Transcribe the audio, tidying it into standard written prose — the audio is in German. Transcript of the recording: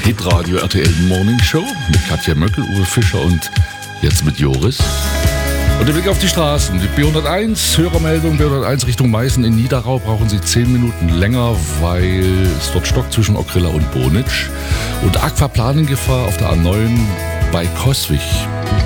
Hitradio RTL Morning Show mit Katja Möckel, Uwe Fischer und jetzt mit Joris. Und der Blick auf die Straßen. Die B101, Hörermeldung, B101 Richtung Meißen in Niederau brauchen Sie 10 Minuten länger, weil es dort stockt zwischen Ockrilla und Bonitsch. Und Aquaplanengefahr auf der A9 bei Coswig.